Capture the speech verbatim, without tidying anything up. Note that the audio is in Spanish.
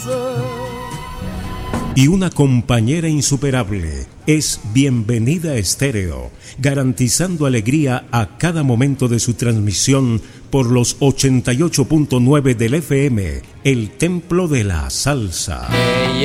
Y una compañera insuperable es Bienvenida Estéreo, garantizando alegría a cada momento de su transmisión por los ochenta y ocho punto nueve del F M, el templo de la salsa.